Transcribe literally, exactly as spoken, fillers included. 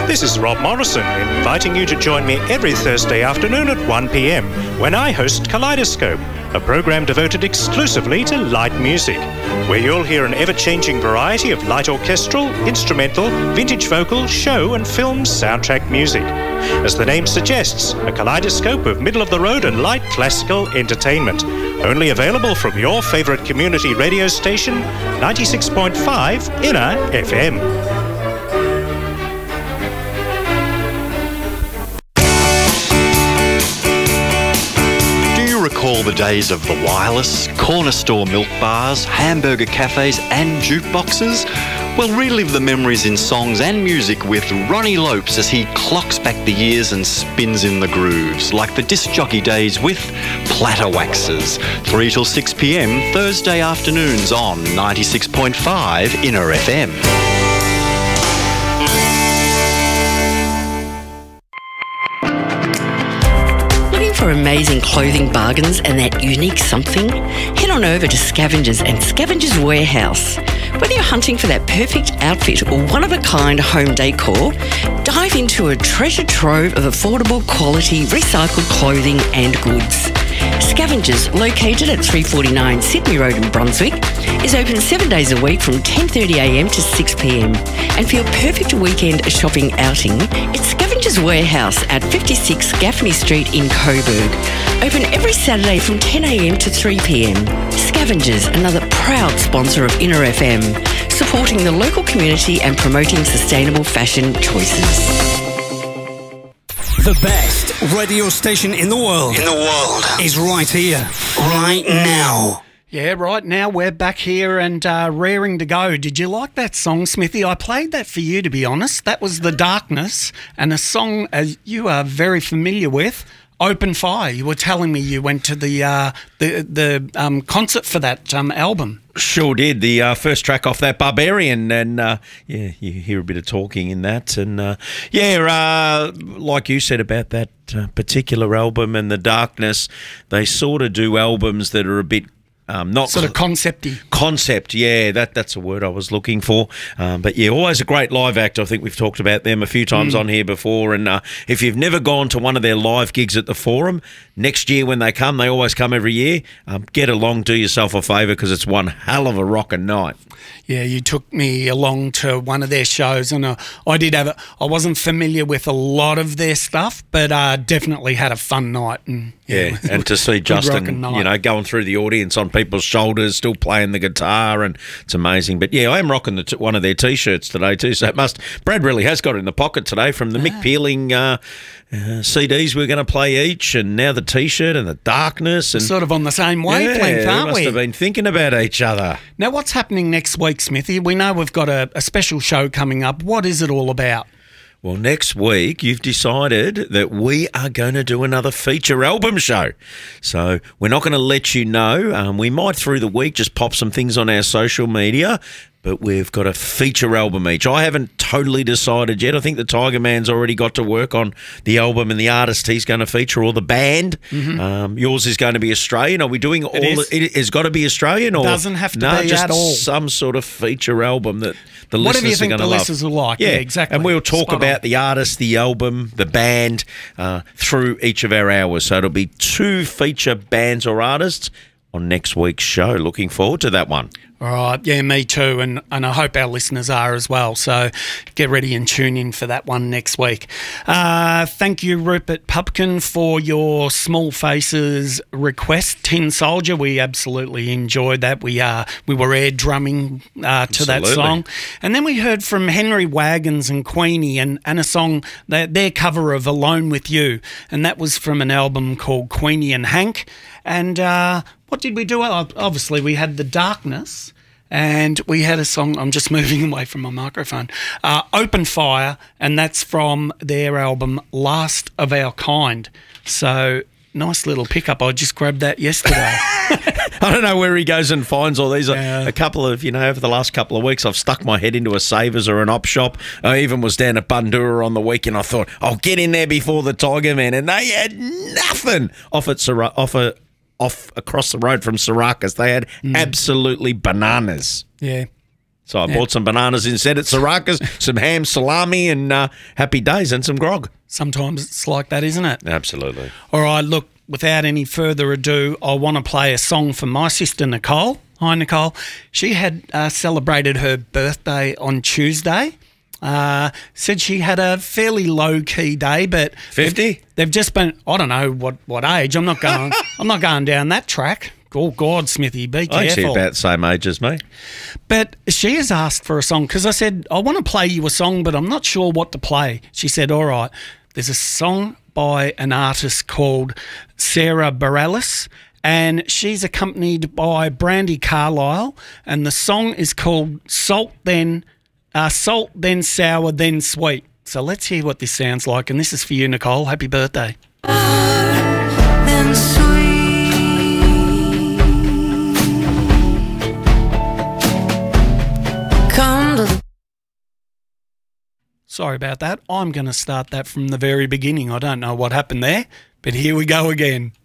This is Rob Morrison inviting you to join me every Thursday afternoon at one p m when I host Kaleidoscope, a program devoted exclusively to light music, where you'll hear an ever-changing variety of light orchestral, instrumental, vintage vocal, show and film soundtrack music. As the name suggests, a kaleidoscope of middle-of-the-road and light classical entertainment. Only available from your favourite community radio station, ninety-six point five Inner F M. Recall the days of the wireless, corner store milk bars, hamburger cafes and jukeboxes? Well, relive the memories in songs and music with Ronnie Lopes as he clocks back the years and spins in the grooves, like the disc jockey days with Platter Waxes. three till six p m Thursday afternoons on ninety-six point five Inner F M. For amazing clothing bargains and that unique something, head on over to Scavengers and Scavengers Warehouse. Whether you're hunting for that perfect outfit or one-of-a-kind home decor, dive into a treasure trove of affordable quality recycled clothing and goods. Scavengers, located at three forty-nine Sydney Road in Brunswick, is open seven days a week from ten thirty a m to six p m. And for your perfect weekend shopping outing, it's Scavengers Warehouse at fifty-six Gaffney Street in Coburg. Open every Saturday from ten a m to three p m. Scavengers, another proud sponsor of Inner F M, supporting the local community and promoting sustainable fashion choices. The best radio station in the world. In the world. Is right here, right now. Yeah, right now we're back here and uh, raring to go. Did you like that song, Smithy? I played that for you, to be honest. That was The Darkness, and a song uh, you are very familiar with, Open Fire. You were telling me you went to the uh, the the um, concert for that um, album. Sure did. The uh, first track off that, Barbarian, and uh, yeah, you hear a bit of talking in that, and uh, yeah, uh, like you said about that uh, particular album and The Darkness, they sort of do albums that are a bit Um, not sort of concepty. Concept, yeah, that that's a word I was looking for. Um, but yeah, always a great live act. I think we've talked about them a few times mm. on here before. And uh, if you've never gone to one of their live gigs at the Forum, next year when they come, they always come every year. Um, get along, do yourself a favour, because it's one hell of a rockin' night. Yeah, you took me along to one of their shows, and uh, I did have a, I wasn't familiar with a lot of their stuff, but uh, definitely had a fun night. And yeah, yeah and to see Justin, you know, going through the audience on people's shoulders, still playing the guitar, and it's amazing. But yeah, I am rocking the t- one of their T-shirts today too. So it must. Brad really has got it in the pocket today from the ah. Mick Peeling uh, uh, C Ds we're going to play each, and now the T-shirt and the Darkness, and sort of on the same wavelength, yeah, aren't we? Must we? have been thinking about each other. Now, what's happening next week, Smithy? We know we've got a, a special show coming up. What is it all about? Well, next week you've decided that we are going to do another feature album show. So we're not going to let you know. Um, we might through the week just pop some things on our social media, but we've got a feature album each. I haven't totally decided yet. I think the Tiger Man's already got to work on the album and the artist he's going to feature, or the band. Mm-hmm. Um, yours is going to be Australian. Are we doing all? It, is. it has got to be Australian, or doesn't have to no, be just at all. Some sort of feature album that the Whatever listeners you think are the going to love. listeners will like. Yeah, yeah exactly. And we'll talk Spot about on. the artist, the album, the band uh, through each of our hours. So it'll be two feature bands or artists on next week's show. Looking forward to that one. All right, yeah, me too, and, and I hope our listeners are as well. So get ready and tune in for that one next week. Uh, thank you, Rupert Pupkin, for your Small Faces request, Tin Soldier. We absolutely enjoyed that. We uh, we were air drumming uh, to absolutely. that song. And then we heard from Henry Wagons and Queenie and, and a song, their, their cover of Alone With You, and that was from an album called Queenie and Hank. And uh, what did we do? Obviously, we had The Darkness, and we had a song, I'm just moving away from my microphone, uh, Open Fire, and that's from their album Last of Our Kind. So, nice little pickup. I just grabbed that yesterday. I don't know where he goes and finds all these. Yeah. A, a couple of, you know, over the last couple of weeks, I've stuck my head into a Savers or an op shop. I even was down at Bundoora on the weekend. I thought, I'll get in there before the Tiger Man, and they had nothing off at Sir- off a off across the road from Sarakas. They had mm. absolutely bananas. Yeah. So I Yeah. bought some bananas instead at Sarakas, some ham, salami, and uh, happy days, and some grog. Sometimes it's like that, isn't it? Absolutely. All right, look, without any further ado, I want to play a song for my sister, Nicole. Hi, Nicole. She had uh, celebrated her birthday on Tuesday. Uh, said she had a fairly low-key day, but... fifty? They've, they've just been... I don't know what, what age. I'm not going I'm not going down that track. Oh, God, Smithy, be careful. Actually about the same age as me. But she has asked for a song because I said, I want to play you a song, but I'm not sure what to play. She said, all right, there's a song by an artist called Sarah Bareilles, and she's accompanied by Brandy Carlisle, and the song is called Salt Then, uh, Salt Then Sour Then Sweet. So let's hear what this sounds like, and this is for you, Nicole. Happy birthday. Then sweet. Come to the Sorry about that. I'm going to start that from the very beginning. I don't know what happened there, but here we go again.